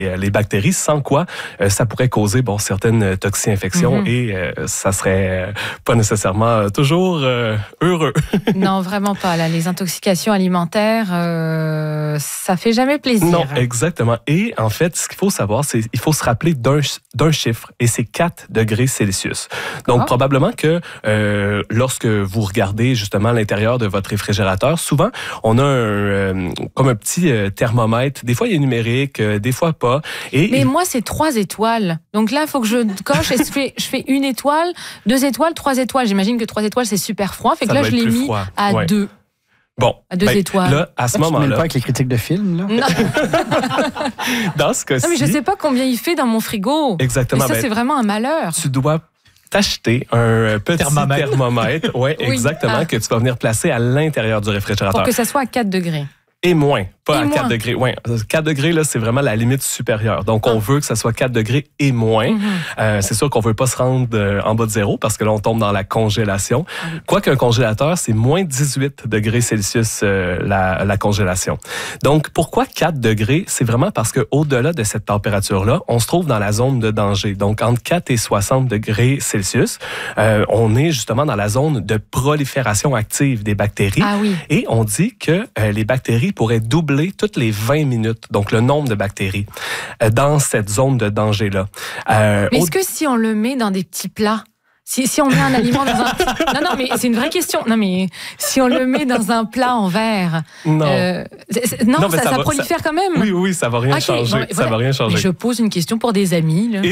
les bactéries, sans quoi ça pourrait causer certaines toxi-infections et ça serait pas nécessairement toujours heureux. Non, vraiment pas. Là, les intoxications alimentaires, ça fait jamais plaisir. Non, exactement. Et en fait, ce qu'il faut savoir, c'est qu'il faut se rappeler d'un chiffre, et c'est 4 degrés Celsius. Donc, probablement que lorsque vous regardez justement l'intérieur de votre réfrigérateur, souvent, on a comme un petit thermomètre. Des fois, il est numérique, des fois pas. Mais moi, c'est 3 étoiles. Donc là, il faut que je coche et je fais 1 étoile, 2 étoiles, 3 étoiles. J'imagine que 3 étoiles, c'est super froid. Fait que là, je l'ai mis à 2. Bon, à 2 étoiles. Là, à ce moment-là... Tu ne mêles pas avec les critiques de films, là? Non. Dans ce cas-ci... Non, mais je ne sais pas combien il fait dans mon frigo. Exactement. Et ça, c'est vraiment un malheur. Tu dois t'acheter un petit thermomètre. Oui, exactement, que tu vas venir placer à l'intérieur du réfrigérateur. Pour que ça soit à 4 degrés. Et moins, pas à 4 degrés. Ouais, 4 degrés, là, c'est vraiment la limite supérieure. Donc, on veut que ça soit 4 degrés et moins. C'est sûr qu'on veut pas se rendre en bas de 0 parce que là, on tombe dans la congélation. Quoique un congélateur, c'est moins 18 degrés Celsius la congélation. Donc, pourquoi 4 degrés? C'est vraiment parce que au-delà de cette température-là, on se trouve dans la zone de danger. Donc, entre 4 et 60 degrés Celsius, on est justement dans la zone de prolifération active des bactéries. Ah oui. Et on dit que les bactéries pourrait doubler toutes les 20 minutes, donc le nombre de bactéries, dans cette zone de danger-là. Mais est-ce que si on le met dans des petits plats, si on met un aliment dans un... Non, mais c'est une vraie question. Non, mais si on le met dans un plat en verre... Non, ça prolifère quand même. Oui, ça va rien changer. Ça va rien changer. Mais je pose une question pour des amis. Là.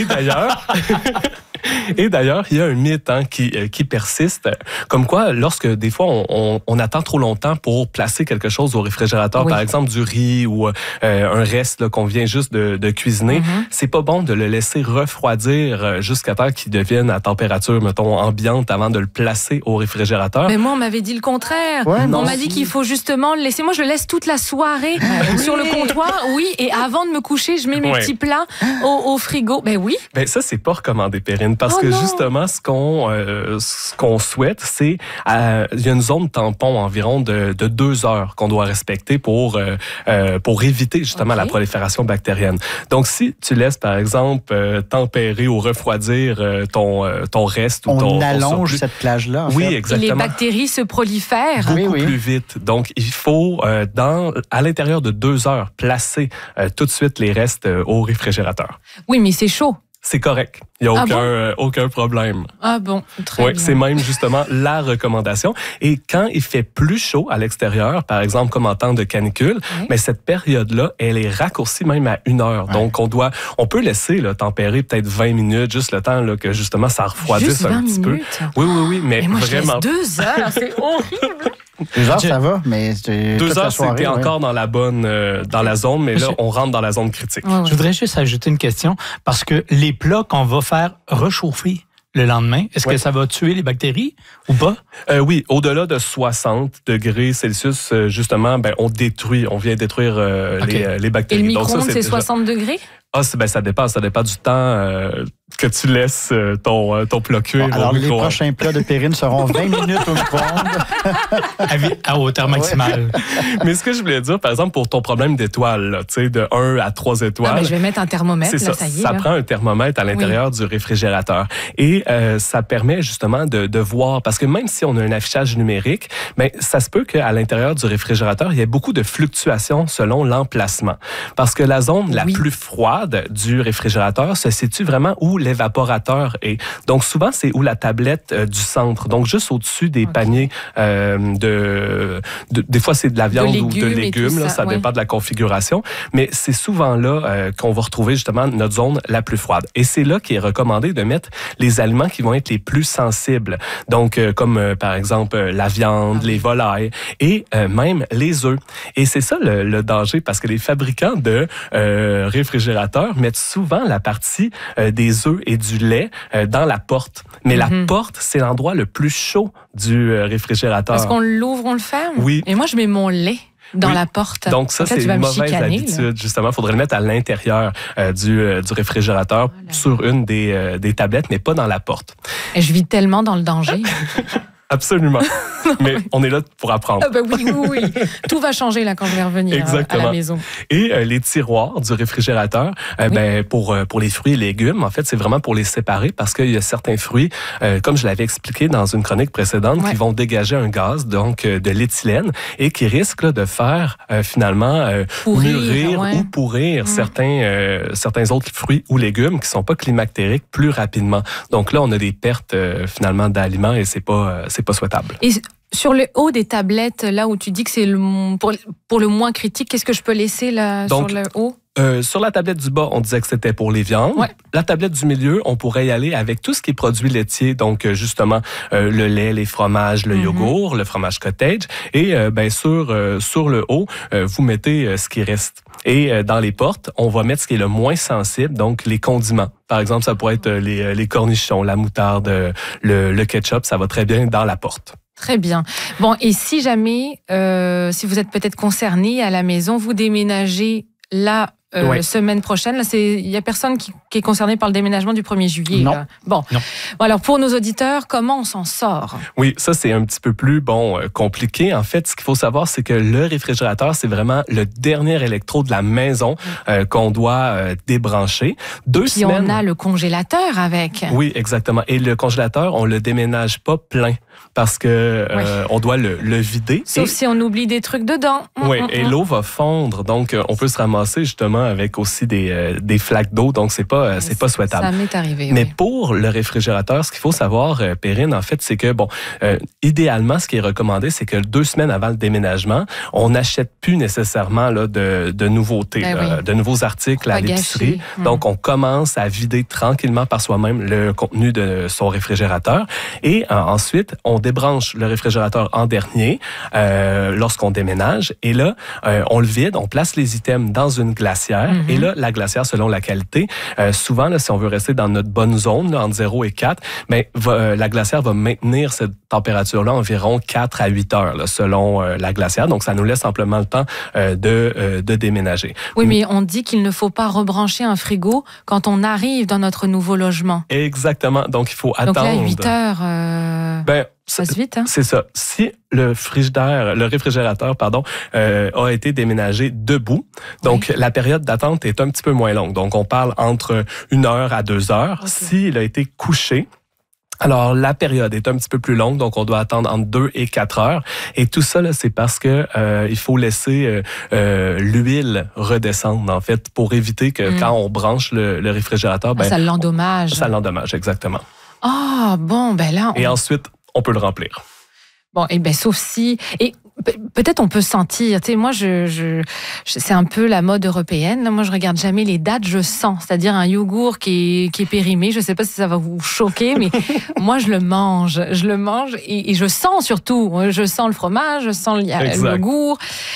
Et d'ailleurs, il y a un mythe qui persiste, comme quoi, lorsque des fois, on attend trop longtemps pour placer quelque chose au réfrigérateur, par exemple du riz ou un reste là, qu'on vient juste de cuisiner, c'est pas bon de le laisser refroidir jusqu'à temps qu'il devienne à température, mettons, ambiante avant de le placer au réfrigérateur. Mais moi, on m'avait dit le contraire. On m'a dit qu'il faut justement le laisser. Moi, je le laisse toute la soirée sur le comptoir, et avant de me coucher, je mets mes petits plats au frigo. Ben oui. Ben ça, c'est pas recommandé, Perrine. Parce que justement, ce qu'on souhaite, c'est il y a une zone tampon environ de 2 heures qu'on doit respecter pour éviter justement la prolifération bactérienne. Donc, si tu laisses, par exemple, tempérer ou refroidir ton reste ou ton... On allonge cette plage-là, en fait. Oui, exactement. Et les bactéries se prolifèrent. Beaucoup plus vite. Donc, il faut, à l'intérieur de 2 heures, placer tout de suite les restes au réfrigérateur. Oui, mais c'est chaud. C'est correct. Il n'y a aucun problème. Ah bon, très bien. C'est même justement la recommandation. Et quand il fait plus chaud à l'extérieur, par exemple comme en temps de canicule, mais cette période-là, elle est raccourcie même à 1 heure. Donc on peut laisser tempérer peut-être 20 minutes, juste le temps là, que justement ça refroidisse un petit peu. Oui, mais moi, vraiment. Je laisse 2 heures, c'est horrible. 2 heures, ça va, mais 2 heures, c'était encore dans la bonne, dans la zone, mais là, on rentre dans la zone critique. Je voudrais juste ajouter une question, parce que les plats qu'on va faire réchauffer le lendemain, est-ce que ça va tuer les bactéries ou pas? Oui, au-delà de 60 degrés Celsius, justement, on vient détruire les bactéries. Et le micro-ondes, c'est 60 degrés? Ça dépend du temps que tu laisses ton plat cuire alors, au micro-ondes. Les prochains plats de Perrine seront 20 minutes au micro-ondes. À hauteur maximale. Mais ce que je voulais dire, par exemple, pour ton problème d'étoiles, de 1 à 3 étoiles... je vais mettre un thermomètre, ça y est. Ça prend un thermomètre à l'intérieur du réfrigérateur. Et ça permet justement de voir, parce que même si on a un affichage numérique, ça se peut qu'à l'intérieur du réfrigérateur, il y ait beaucoup de fluctuations selon l'emplacement. Parce que la zone la plus froide du réfrigérateur se situe vraiment où l'évaporateur est. Donc, souvent, c'est où la tablette du centre. Donc, juste au-dessus des paniers des fois, c'est de la viande ou de légumes. Ça dépend de la configuration. Mais c'est souvent là qu'on va retrouver justement notre zone la plus froide. Et c'est là qu'il est recommandé de mettre les aliments qui vont être les plus sensibles. Donc, comme par exemple la viande, les volailles et même les œufs. Et c'est ça le danger parce que les fabricants de réfrigérateurs mettent souvent la partie des œufs et du lait dans la porte. Mais la porte, c'est l'endroit le plus chaud du réfrigérateur. Parce qu'on l'ouvre, on le ferme? Oui. Et moi, je mets mon lait dans la porte. Donc ça, c'est une mauvaise habitude, justement. Il faudrait le mettre à l'intérieur du réfrigérateur sur une des tablettes, mais pas dans la porte. Et je vis tellement dans le danger. Absolument. Mais on est là pour apprendre. Ah ben oui. Tout va changer là quand je vais revenir à la maison. Et les tiroirs du réfrigérateur, pour les fruits et légumes, en fait, c'est vraiment pour les séparer parce qu'il y a certains fruits, comme je l'avais expliqué dans une chronique précédente, qui vont dégager un gaz, donc de l'éthylène, et qui risquent là, de faire finalement mûrir ou pourrir certains autres fruits ou légumes qui sont pas climactériques plus rapidement. Donc là, on a des pertes finalement d'aliments et c'est pas souhaitable. Et sur le haut des tablettes, là où tu dis que c'est pour le moins critique, qu'est-ce que je peux laisser là sur le haut? Sur la tablette du bas, on disait que c'était pour les viandes. Ouais. La tablette du milieu, on pourrait y aller avec tout ce qui est produits laitiers, donc justement le lait, les fromages, le yogourt, le fromage cottage. Et sur le haut, vous mettez ce qui reste. Et dans les portes, on va mettre ce qui est le moins sensible, donc les condiments. Par exemple, ça pourrait être les cornichons, la moutarde, le ketchup, ça va très bien dans la porte. Très bien. Bon, et si jamais, si vous êtes peut-être concerné à la maison, vous déménagez là semaine prochaine. Il y a personne qui est concerné par le déménagement du 1er juillet. Non. Là. Bon, alors pour nos auditeurs, comment on s'en sort? Oui, ça c'est un petit peu plus compliqué. En fait, ce qu'il faut savoir, c'est que le réfrigérateur, c'est vraiment le dernier électro de la maison qu'on doit débrancher. Puis on a le congélateur avec. Oui, exactement. Et le congélateur, on le déménage pas plein parce que on doit le vider. Sauf si on oublie des trucs dedans. Oui, et l'eau va fondre, donc on peut se ramasser justement avec aussi des flaques d'eau, donc c'est pas souhaitable. Ça m'est arrivé. Mais pour le réfrigérateur, ce qu'il faut savoir, Perrine, en fait, c'est que idéalement, ce qui est recommandé, c'est que 2 semaines avant le déménagement, on n'achète plus nécessairement là de nouveautés, de nouveaux articles à l'épicerie. Donc on commence à vider tranquillement par soi-même le contenu de son réfrigérateur et ensuite on débranche le réfrigérateur en dernier lorsqu'on déménage et là on le vide, on place les items dans une glacière et là la glacière selon la qualité, souvent là, si on veut rester dans notre bonne zone là, entre 0 et 4, la glacière va maintenir cette température-là environ 4 à 8 heures là, selon la glacière, donc ça nous laisse amplement le temps de déménager. Oui, mais on dit qu'il ne faut pas rebrancher un frigo quand on arrive dans notre nouveau logement. Exactement, donc il faut attendre. Donc là, 8 heures... Ça passe vite, hein? C'est ça. Si le réfrigérateur, a été déménagé debout, donc la période d'attente est un petit peu moins longue. Donc on parle entre 1 heure à 2 heures. Okay. S'il a été couché, alors, la période est un petit peu plus longue, donc on doit attendre entre 2 et 4 heures. Et tout ça, là, c'est parce que il faut laisser l'huile redescendre, en fait, pour éviter que quand on branche le réfrigérateur... ça l'endommage. Ça l'endommage, exactement. Ah, bon, là... Et ensuite, on peut le remplir. Bon, sauf si... Et peut-être on peut sentir, tu sais, moi, c'est un peu la mode européenne. Moi, je regarde jamais les dates, je sens. C'est-à-dire un yogourt qui est périmé. Je sais pas si ça va vous choquer, mais moi, je le mange et je sens surtout. Je sens le fromage, je sens le yogourt,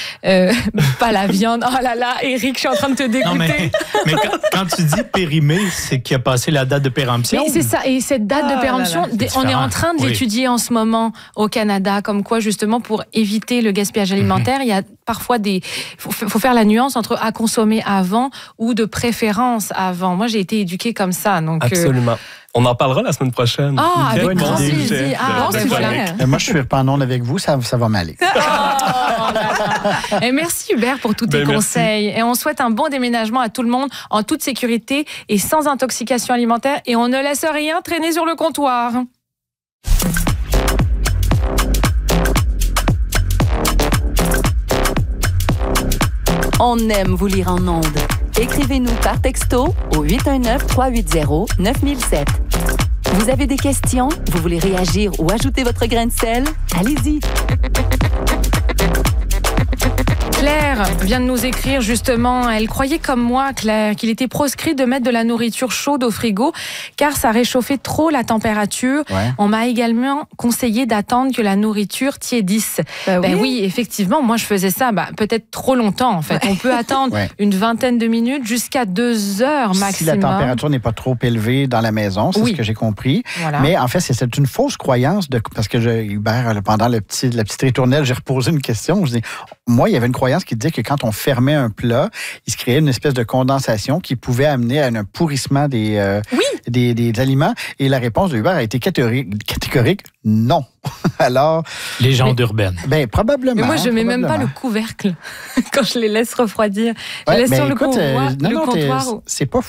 pas la viande. Oh là là, Éric, je suis en train de te dégoûter. Non, mais quand tu dis périmé, c'est qu'il a passé la date de péremption. Mais c'est ça. Et cette date de péremption, on est en train de l'étudier en ce moment au Canada, comme quoi, justement, pour éviter le gaspillage alimentaire, il y a parfois faut faire la nuance entre à consommer avant ou de préférence avant. Moi, j'ai été éduquée comme ça. Donc, absolument. On en parlera la semaine prochaine. Ah, avec grand plaisir. Moi, je suis pas en onde avec vous, ça va m'aller. Et merci Hubert pour tous tes conseils. Et on souhaite un bon déménagement à tout le monde, en toute sécurité et sans intoxication alimentaire. Et on ne laisse rien traîner sur le comptoir. On aime vous lire en ondes. Écrivez-nous par texto au 819-380-9007. Vous avez des questions? Vous voulez réagir ou ajouter votre grain de sel? Allez-y! Claire vient de nous écrire justement, elle croyait comme moi, Claire, qu'il était proscrit de mettre de la nourriture chaude au frigo car ça réchauffait trop la température. Ouais. On m'a également conseillé d'attendre que la nourriture tiédisse. Oui, effectivement, moi je faisais ça peut-être trop longtemps en fait. Ouais. On peut attendre une vingtaine de minutes jusqu'à 2 heures maximum. Si la température n'est pas trop élevée dans la maison, c'est ce que j'ai compris. Voilà. Mais en fait, c'est une fausse croyance parce que Hubert, pendant la petite ritournelle, j'ai reposé une question. Je dis, moi, il y avait une croyance croyance qui disait que quand on fermait un plat, il se créait une espèce de condensation qui pouvait amener à un pourrissement des aliments. Et la réponse de Hubert a été catégorique, non. Alors... Légende urbaine. Ben, probablement. Mais moi, je ne mets même pas le couvercle quand je les laisse refroidir. Je laisse sur le comptoir. C'est pas